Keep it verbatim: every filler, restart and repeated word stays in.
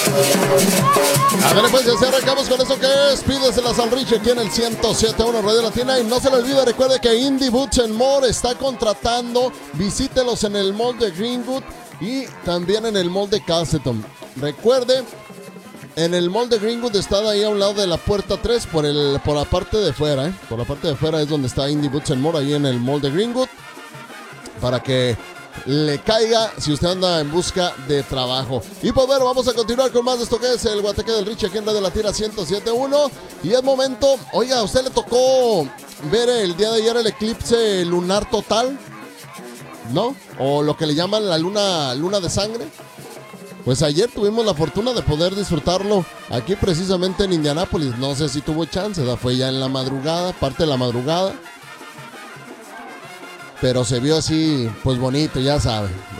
A ver, pues ya arrancamos con eso que es Pídesela San Richie aquí en el ciento siete punto uno Radio Latina. Y no se le olvide, recuerde que Indie Boots and More está contratando. Visítelos en el mall de Greenwood y también en el mall de Castleton. Recuerde, en el mall de Greenwood está ahí a un lado de la puerta tres, por, el, por la parte de fuera, ¿eh? Por la parte de fuera es donde está Indie Boots and More, ahí en el mall de Greenwood. Para que le caiga si usted anda en busca de trabajo. Y pues bueno, vamos a continuar con más de esto que es el Guateque del Richie aquí en Radio Latina ciento siete punto uno. Y es momento, oiga, ¿a usted le tocó ver el día de ayer el eclipse lunar total? ¿No? O lo que le llaman la luna, luna de sangre. Pues ayer tuvimos la fortuna de poder disfrutarlo aquí precisamente en Indianápolis. No sé si tuvo chance, ¿verdad? Fue ya en la madrugada, parte de la madrugada. Pero se vio así, pues bonito, ya saben.